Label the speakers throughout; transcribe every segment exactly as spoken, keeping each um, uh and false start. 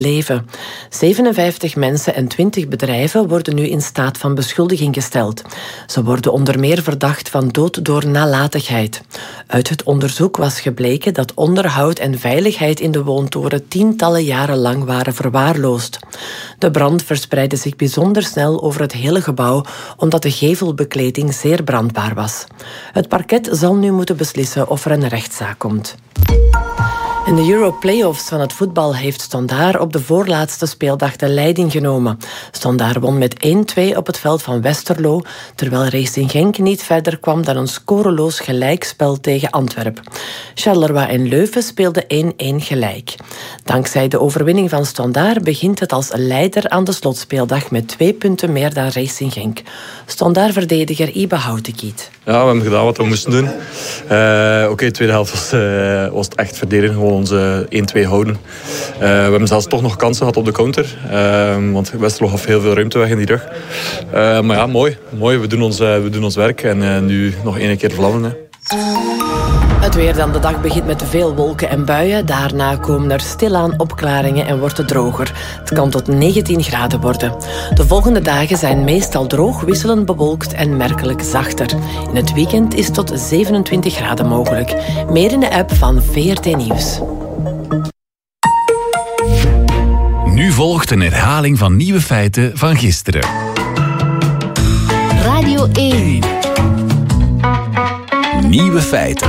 Speaker 1: leven. zevenenvijftig mensen en twintig bedrijven worden nu in staat van beschuldiging gesteld. Ze worden onder meer verdacht van dood door nalatigheid. Uit het onderzoek was gebleken dat onderhoud en veiligheid in de woontoren tientallen jaren lang waren verwaarloosd. De brand verspreidde zich bijzonder snel over het hele gebouw, omdat de gevelbekleding zeer brandbaar was. Het parket zal nu moeten beslissen of er een rechtszaak komt. In de Euro-playoffs van het voetbal heeft Standaard op de voorlaatste speeldag de leiding genomen. Standaard won met één-twee op het veld van Westerlo, terwijl Racing Genk niet verder kwam dan een scoreloos gelijkspel tegen Antwerpen. Charleroi en Leuven speelden één-één gelijk. Dankzij de overwinning van Standaard begint het als leider aan de slotspeeldag met twee punten meer dan Racing Genk. Standaard-verdediger Ibe Houtekiet.
Speaker 2: Ja, we hebben gedaan wat we moesten doen. Uh, Oké, okay, de tweede helft was, uh, was het echt verdedigen, gewoon onze één-twee houden. Uh, we hebben zelfs toch nog kansen gehad op de counter, uh, want Westerlo gaf heel veel ruimte weg in die rug. Uh, maar ja, mooi. mooi. We, doen ons, uh, we doen ons werk en uh, nu nog één keer vlammen. Hè.
Speaker 1: Het weer dan. De dag begint met veel wolken en buien. Daarna komen er stilaan opklaringen en wordt het droger. Het kan tot negentien graden worden. De volgende dagen zijn meestal droog, wisselend bewolkt en merkelijk zachter. In het weekend is tot zevenentwintig graden mogelijk. Meer in de app van V R T Nieuws.
Speaker 3: Nu volgt een herhaling van nieuwe feiten van gisteren.
Speaker 4: Radio één.
Speaker 3: Nieuwe feiten.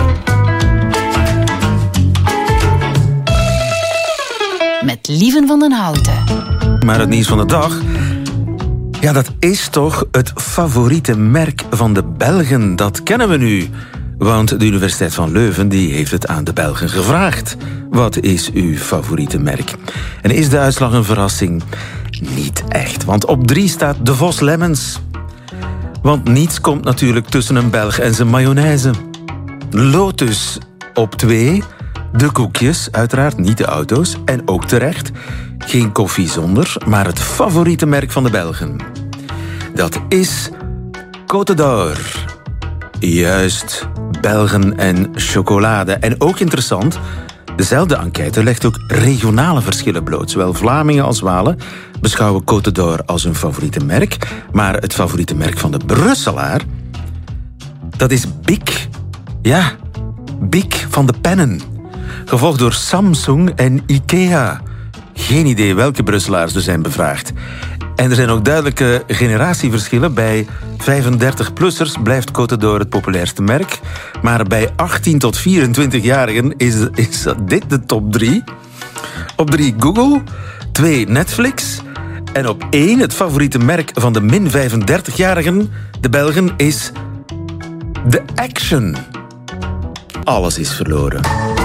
Speaker 4: Met Lieven van den Houten.
Speaker 5: Maar het nieuws van de dag, ja, dat is toch het favoriete merk van de Belgen. Dat kennen we nu. Want de Universiteit van Leuven die heeft het aan de Belgen gevraagd. Wat is uw favoriete merk? En is de uitslag een verrassing? Niet echt, want op drie staat de Vos Lemmens. Want niets komt natuurlijk tussen een Belg en zijn mayonaise. Lotus op twee. De koekjes, uiteraard niet de auto's. En ook terecht, geen koffie zonder, maar het favoriete merk van de Belgen. Dat is Côte d'Or. Juist, Belgen en chocolade. En ook interessant, dezelfde enquête legt ook regionale verschillen bloot. Zowel Vlamingen als Walen beschouwen Côte d'Or als hun favoriete merk. Maar het favoriete merk van de Brusselaar, dat is Bic. Ja, Bic van de pennen. Gevolgd door Samsung en Ikea. Geen idee welke Brusselaars er zijn bevraagd. En er zijn ook duidelijke generatieverschillen. Bij vijfendertig-plussers blijft Côte d'Or het populairste merk. Maar bij achttien tot vierentwintig-jarigen is, is dit de top drie. Op drie Google, twee Netflix. En op één het favoriete merk van de min vijfendertig-jarigen, de Belgen, is de Action. Alles is verloren.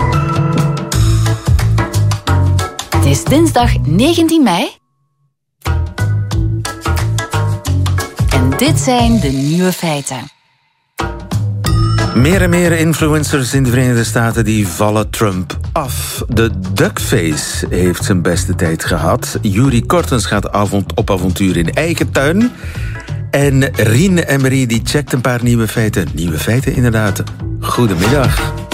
Speaker 4: Het is dinsdag negentien mei. En dit zijn de nieuwe feiten.
Speaker 5: Meer en meer influencers in de Verenigde Staten die vallen Trump af. De Duckface heeft zijn beste tijd gehad. Yuri Kortens gaat avond op avontuur in eigen tuin. En Rien Emery die checkt een paar nieuwe feiten. Nieuwe feiten inderdaad. Goedemiddag.